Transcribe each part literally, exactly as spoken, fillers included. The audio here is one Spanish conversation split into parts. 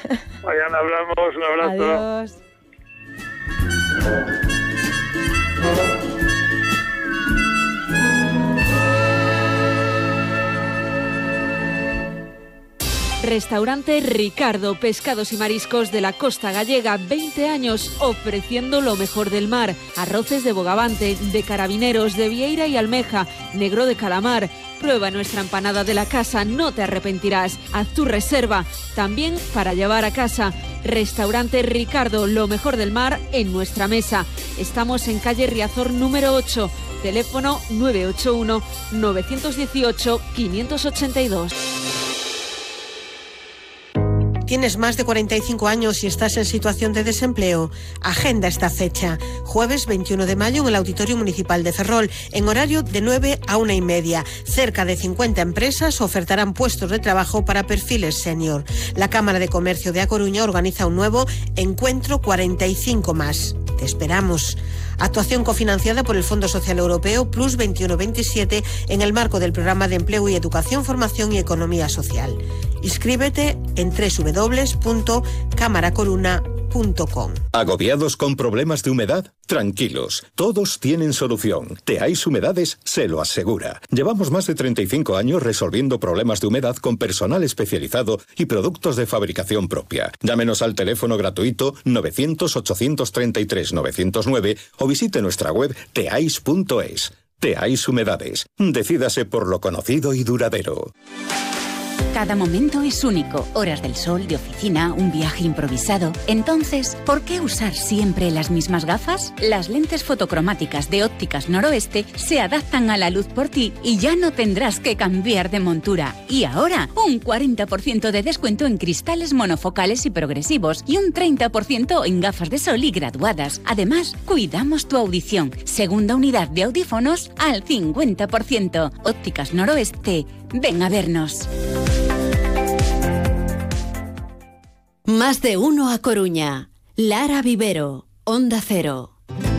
Mañana hablamos, un abrazo. Adiós. Restaurante Ricardo, pescados y mariscos de la costa gallega, veinte años ofreciendo lo mejor del mar. Arroces de bogavante, de carabineros, de vieira y almeja, negro de calamar. Prueba nuestra empanada de la casa, no te arrepentirás. Haz tu reserva, también para llevar a casa. Restaurante Ricardo, lo mejor del mar en nuestra mesa. Estamos en calle Riazor número ocho, teléfono nueve ocho uno, nueve uno ocho, cinco ocho dos. ¿Tienes más de cuarenta y cinco años y estás en situación de desempleo? Agenda esta fecha. Jueves veintiuno de mayo en el Auditorio Municipal de Ferrol, en horario de nueve a una y media. Cerca de cincuenta empresas ofertarán puestos de trabajo para perfiles senior. La Cámara de Comercio de A Coruña organiza un nuevo Encuentro cuarenta y cinco más. Te esperamos. Actuación cofinanciada por el Fondo Social Europeo Plus veintiuno veintisiete en el marco del Programa de Empleo y Educación, Formación y Economía Social. Inscríbete en doble u doble u doble u punto cámara coruna punto com. ¿Agobiados con problemas de humedad? Tranquilos, todos tienen solución. Teais Humedades se lo asegura. Llevamos más de treinta y cinco años resolviendo problemas de humedad con personal especializado y productos de fabricación propia. Llámenos al teléfono gratuito novecientos, ochocientos treinta y tres, novecientos nueve o visite nuestra web teais punto es. Teais Humedades. Decídase por lo conocido y duradero. Cada momento es único. Horas del sol, de oficina, un viaje improvisado. Entonces, ¿por qué usar siempre las mismas gafas? Las lentes fotocromáticas de Ópticas Noroeste se adaptan a la luz por ti y ya no tendrás que cambiar de montura. Y ahora, un cuarenta por ciento de descuento en cristales monofocales y progresivos y un treinta por ciento en gafas de sol y graduadas. Además, cuidamos tu audición. Segunda unidad de audífonos al cincuenta por ciento. Ópticas Noroeste. Ven a vernos. Más de uno a Coruña. Lara Vivero, Onda Cero.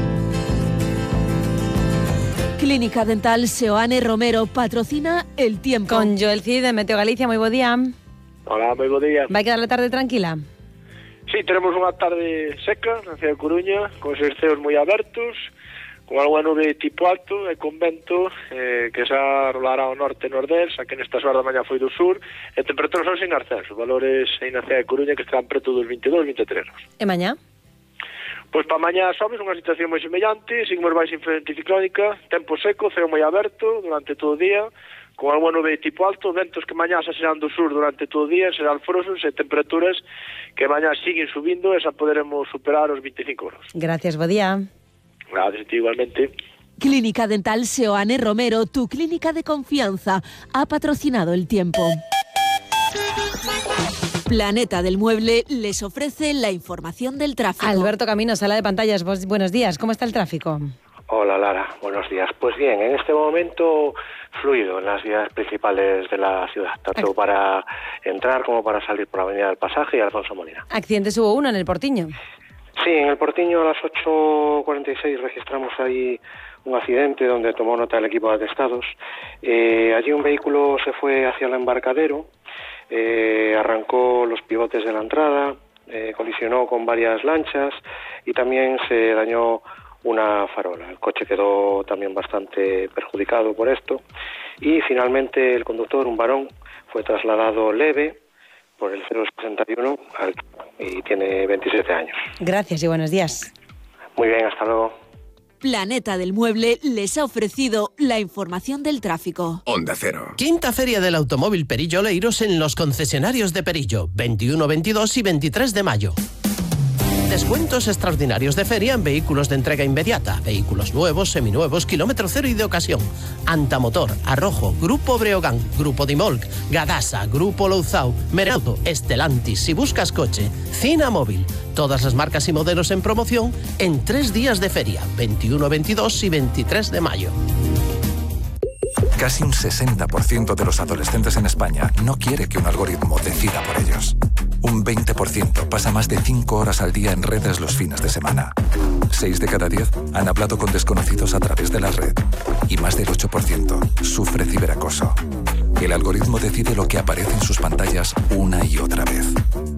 Clínica Dental Seoane Romero patrocina El Tiempo. Con Joel Cid de Meteo Galicia, moi bo día. Hola, moi bo día. Vai quedar a tarde tranquila? Sí, tenemos unha tarde seca na cidade de Coruña, con os ceos moi abertos, con algunha nube tipo alto e con vento eh, que xa rolará ao norte e nordés, aquí nestas horas da mañá foi do sur, e temperaturas son sin ascenso, valores aí na cidade de Coruña que están preto dos veintidós, vinte e tres. E mañá? Pois para mañá sobes unha situación moi semellante, seguimos baixo influencia anticiclónica, tempo seco, ceo moi aberto durante todo o día, con algunha nube tipo alto, ventos que mañá xa serán do sur durante todo o día, serán frosos e temperaturas que mañá siguen subindo e xa poderemos superar os veinticinco grados. Gracias, bo día. Gracias, igualmente. Clínica Dental Seoane Romero, tu clínica de confianza, ha patrocinado El Tiempo. Planeta del Mueble les ofrece la información del tráfico. Alberto Camino, sala de pantallas, vos, buenos días, ¿cómo está el tráfico? Hola Lara, buenos días. Pues bien, en este momento fluido en las vías principales de la ciudad, tanto para entrar como para salir por la Avenida del Pasaje y Alfonso Molina. Accidentes hubo uno en el Portiño. Sí, en el Portiño a las ocho cuarenta y seis registramos ahí un accidente donde tomó nota el equipo de atestados. Eh, allí un vehículo se fue hacia el embarcadero, eh, arrancó los pivotes de la entrada, eh, colisionó con varias lanchas y también se dañó una farola. El coche quedó también bastante perjudicado por esto y finalmente el conductor, un varón, fue trasladado leve por el cero sesenta y uno al, y tiene veintisiete años. Gracias y buenos días. Muy bien, hasta luego. Planeta del Mueble les ha ofrecido la información del tráfico. Onda Cero. Quinta Feria del Automóvil Perillo Oleiros en los concesionarios de Perillo, veintiuno, veintidós y veintitrés de mayo. Descuentos extraordinarios de feria en vehículos de entrega inmediata, vehículos nuevos, seminuevos, kilómetro cero y de ocasión. Antamotor, Arrojo, Grupo Breogán, Grupo Dimolc, Gadasa, Grupo Louzao, Merauto, Estelantis. Si buscas coche, Cina Móvil. Todas las marcas y modelos en promoción en tres días de feria, veintiuno, veintidós y veintitrés de mayo. Casi un sesenta por ciento de los adolescentes en España no quiere que un algoritmo decida por ellos. Un veinte por ciento pasa más de cinco horas al día en redes los fines de semana. seis de cada diez han hablado con desconocidos a través de la red. Y más del ocho por ciento sufre ciberacoso. El algoritmo decide lo que aparece en sus pantallas una y otra vez.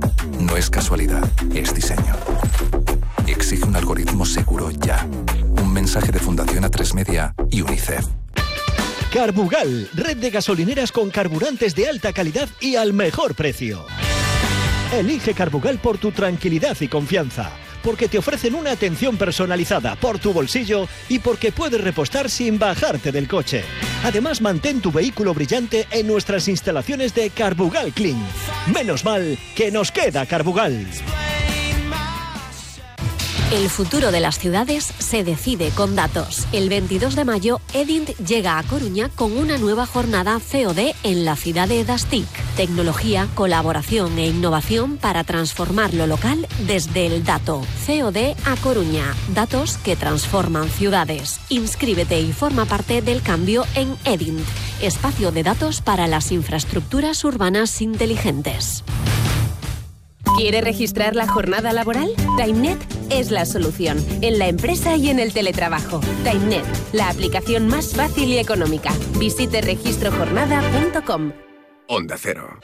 No es casualidad, es diseño. Exige un algoritmo seguro ya. Un mensaje de Fundación A tres Media y UNICEF. Carbugal, red de gasolineras con carburantes de alta calidad y al mejor precio. Elige Carbugal por tu tranquilidad y confianza, porque te ofrecen una atención personalizada por tu bolsillo y porque puedes repostar sin bajarte del coche. Además, mantén tu vehículo brillante en nuestras instalaciones de Carbugal Clean. Menos mal que nos queda Carbugal. El futuro de las ciudades se decide con datos. El veintidós de mayo, Edint llega a Coruña con una nueva jornada C O D en la ciudad de Dastic. Tecnología, colaboración e innovación para transformar lo local desde el dato. C O D a Coruña. Datos que transforman ciudades. Inscríbete y forma parte del cambio en Edint. Espacio de datos para las infraestructuras urbanas inteligentes. ¿Quiere registrar la jornada laboral? TimeNet es la solución, en la empresa y en el teletrabajo. TimeNet, la aplicación más fácil y económica. Visite registro jornada punto com. Onda Cero.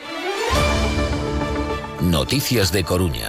Noticias de Coruña.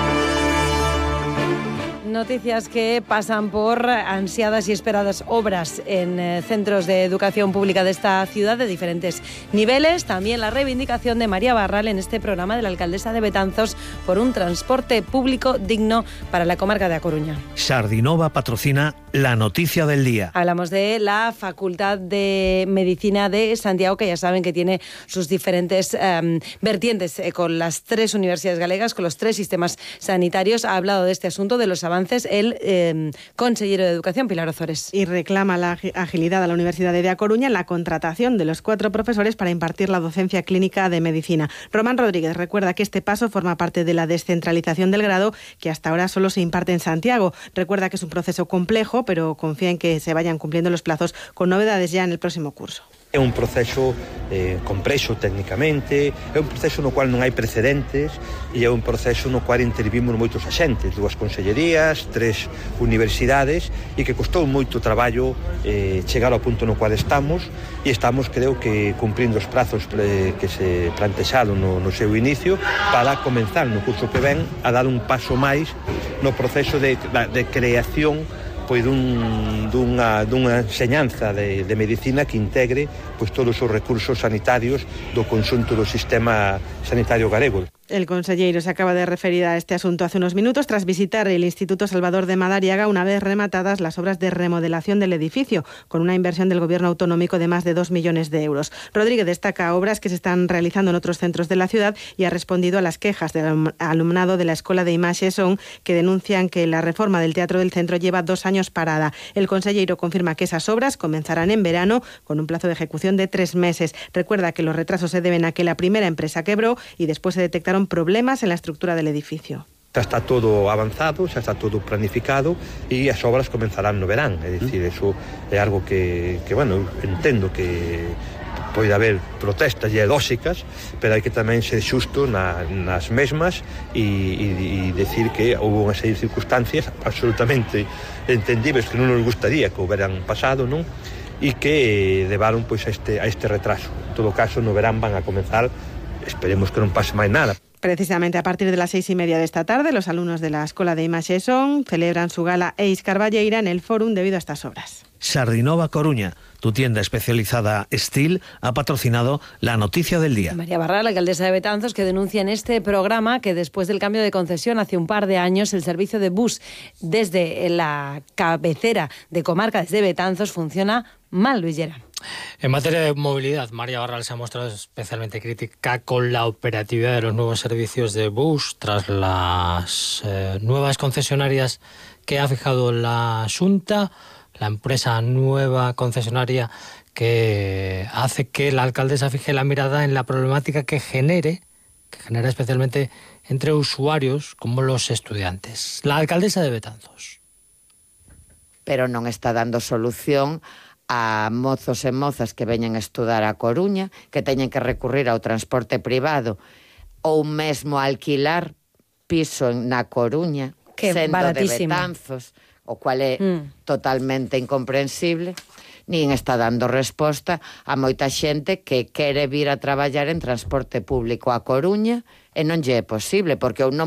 Noticias que pasan por ansiadas y esperadas obras en eh, centros de educación pública de esta ciudad de diferentes niveles. También la reivindicación de María Barral en este programa de la alcaldesa de Betanzos por un transporte público digno para la comarca de A Coruña. Sardinova patrocina la noticia del día. Hablamos de la Facultad de Medicina de Santiago, que ya saben que tiene sus diferentes eh, vertientes eh, con las tres universidades galegas, con los tres sistemas sanitarios. Ha hablado de este asunto, de los avances, el eh, consejero de Educación, Pilar Ozores. Y reclama la agilidad a la Universidad de A Coruña en la contratación de los cuatro profesores para impartir la docencia clínica de medicina. Román Rodríguez recuerda que este paso forma parte de la descentralización del grado, que hasta ahora solo se imparte en Santiago. Recuerda que es un proceso complejo, pero confía en que se vayan cumpliendo los plazos, con novedades ya en el próximo curso. É un proceso eh, complexo técnicamente, é un proceso no cual non hai precedentes e é un proceso no cual intervimos moitos axentes, dúas consellerías, tres universidades, e que costou moito traballo eh, chegar ao punto no cual estamos, e estamos, creo que, cumprindo os prazos eh, que se plantexaron no, no seu inicio para comenzar no curso que ven a dar un paso máis no proceso de, de creación pois dun, dunha, dunha enseñanza de, de medicina que integre pois todos os recursos sanitarios do conxunto do sistema sanitario galego. El consejero se acaba de referir a este asunto hace unos minutos tras visitar el Instituto Salvador de Madariaga una vez rematadas las obras de remodelación del edificio, con una inversión del Gobierno autonómico de más de dos millones de euros. Rodríguez destaca obras que se están realizando en otros centros de la ciudad y ha respondido a las quejas del alumnado de la Escuela de Imaxe Son, que denuncian que la reforma del Teatro del Centro lleva dos años parada. El consejero confirma que esas obras comenzarán en verano con un plazo de ejecución de tres meses. Recuerda que los retrasos se deben a que la primera empresa quebró y después se detectaron problemas en la estructura del edificio. Xa está todo avanzado, xa está todo planificado e as obras comenzarán no verán. É dicir, eso é algo que, que bueno, entendo que pode haber protestas e lóxicas, pero hai que tamén ser xusto na, nas mesmas e, e, e decir que houve unha serie de circunstancias absolutamente entendibles que non nos gustaría que houberan pasado, non? E que levaron pois, a, este, a este retraso. En todo caso, no verán van a comenzar, esperemos que non pase máis nada. Precisamente a partir de las seis y media de esta tarde, los alumnos de la Escuela de Imaxe Son celebran su gala Eis Carballeira en el Fórum debido a estas obras. Sardinova Coruña, tu tienda especializada Steel, ha patrocinado la noticia del día. María Barral, la alcaldesa de Betanzos, que denuncia en este programa que después del cambio de concesión hace un par de años, el servicio de bus desde la cabecera de comarca, desde Betanzos, funciona mal, Luis Llera. En materia de movilidad, María Barral se ha mostrado especialmente crítica con la operatividad de los nuevos servicios de bus tras las eh, nuevas concesionarias que ha fijado la Xunta, la empresa nueva concesionaria que hace que la alcaldesa fije la mirada en la problemática que genere, que genera especialmente entre usuarios como los estudiantes. La alcaldesa de Betanzos. Pero non está dando solución a mozos e mozas que veñen a estudar a Coruña, que teñen que recurrir ao transporte privado ou mesmo a alquilar piso na Coruña, que sendo baratísimo. de Betanzos, o cual é mm. totalmente incomprensible, nin está dando resposta a moita xente que quere vir a traballar en transporte público a Coruña e non lle é posible, porque eu non